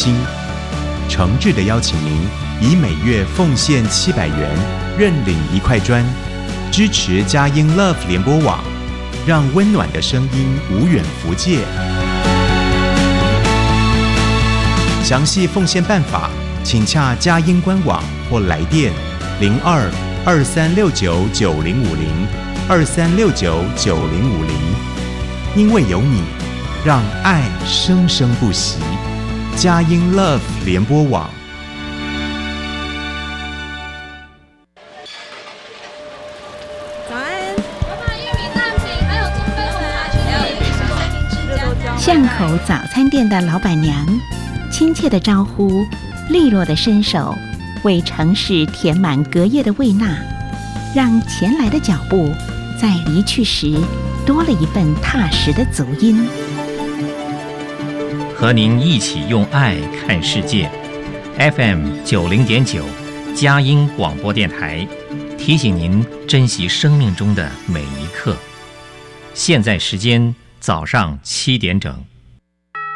心，诚挚地邀请您以每月奉献700元，认领1块砖，支持佳音 Love 联播网，让温暖的声音无远弗届。详细奉献办法，请洽佳音官网或来电02-2369-9050，2369-9050。因为有你，让爱生生不息。佳音 Love 联播网。 早安，我把玉米蛋饼还有中杯红茶去还有一杯3明治加。 巷口早餐店的老板娘，亲切的招呼，利落的伸手，为城市填满隔夜的胃纳，让前来的脚步在离去时多了一份踏实的足音。 和您一起用爱看世界 FM90.9 佳音广播电台，提醒您珍惜生命中的每一刻。现在时间早上7点整。